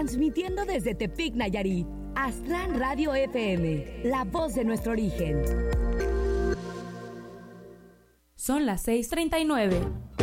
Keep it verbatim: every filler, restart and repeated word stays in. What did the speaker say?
Transmitiendo desde Tepic, Nayarit. Aztlán Radio F M, la voz de nuestro origen. Son las seis treinta y nueve.